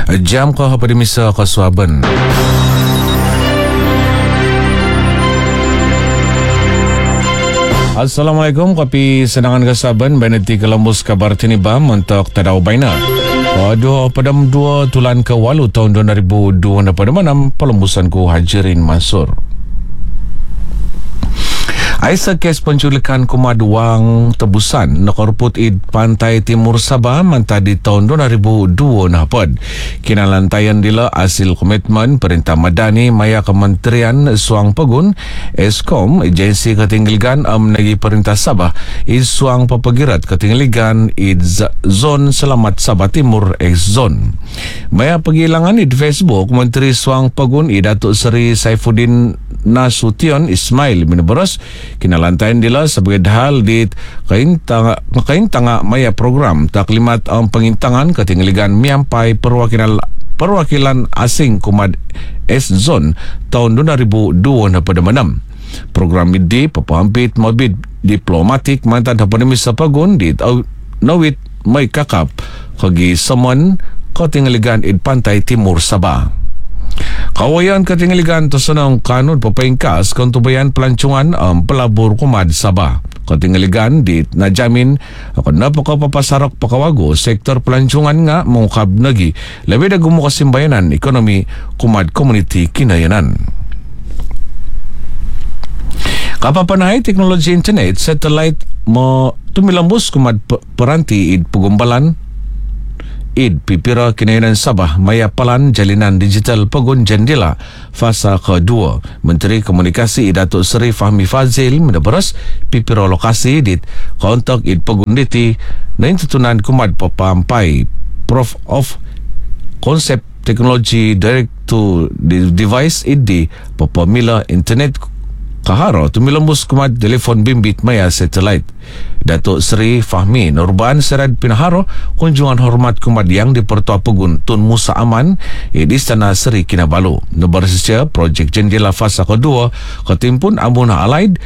Jam ko pada misa Kaswaban. Assalamualaikum, kopi senangan Kasaban Beneti Kelembus kabar tinibam untuk tadau baina. Pada 2 tulan ke-8 tahun 2026 pelembusan ku Hajirin Mansur. Aisa kes penculikan kumad wang tebusan nakorput id Pantai Timur Sabah manta di tahun 2002 napad. Kinalantayan dila hasil komitmen Perintah Madani maya Kementerian Suang Pegun Eskom agensi ketinggaligan nagi Perintah Sabah id suang papagirat ketinggaligan id zon Selamat Sabah Timur Zone. Maya pagilangan id Facebook Menteri Suang Pegun id Datuk Seri Saifuddin Nasution Ismail Mineberas kinalantayan dila sebagai hal di kaintanga maya program taklimat pengintangan ketinggaligan miampai perwakilan asing kumad S-Zone tahun 2002 pada menam. Program ini papahampit mabit diplomatik mantan Hapanemi Sapagun di Nawit May Kakap kagi Saman ketinggaligan id Pantai Timur Sabah. Kawayan ketinggaligan tersenang kanun papaingkas kontubayan pelancongan pelabur kumad Sabah. Ketinggaligan di najamin napakapapasarok pakawago sektor pelancongan nga mengukab nagi lebih dagumo kasimbayanan ekonomi kumad komuniti kinayanan. Kapapanay teknologi internet satellite mo tumilambus kumad peranti id pagumbalan id pipira kinayanan Sabah maya palan jalinan digital Pegun Jendela fasa kedua. Menteri Komunikasi Datuk Seri Fahmi Fazil meneberas pipira lokasi dit kontak id Pegun diti na intutunan kumad papampai Prof of konsep teknologi direct to device id papamila internet kaharo tumilambus kumad telefon bimbit maya satellite. Datuk Seri Fahmi Nurban Serad Pinaharo kunjungan hormat kumad yang di Pertua Pegun Tun Musa Aman di Istana Seri Kinabalu. Nebersisya projek Jendela fasa kedua ketimpun Amunah Alaid